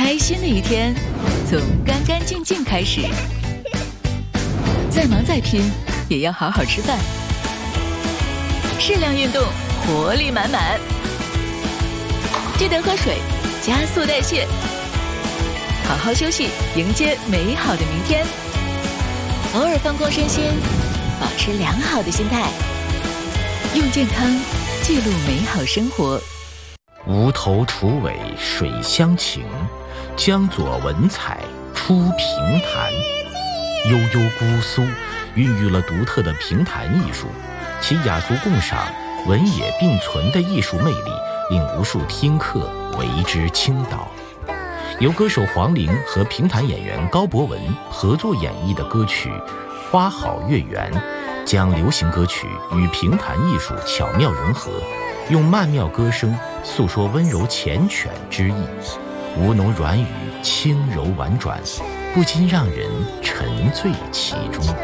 开心的一天从干干净净开始。再忙再拼，也要好好吃饭。适量运动，活力满满。记得喝水，加速代谢。好好休息，迎接美好的明天。偶尔放空身心，保持良好的心态。用健康记录美好生活。 无头楚尾水乡情，江左文采出评弹。悠悠姑苏孕育了独特的评弹艺术，其雅俗共赏、文野并存的艺术魅力，令无数听客为之倾倒。由歌手黄龄和评弹演员高博文合作演绎的歌曲《花好月圆》，将流行歌曲与评弹艺术巧妙融合，用曼妙歌声诉说温柔缱绻之意，吴侬软语轻柔婉转，不禁让人沉醉其中。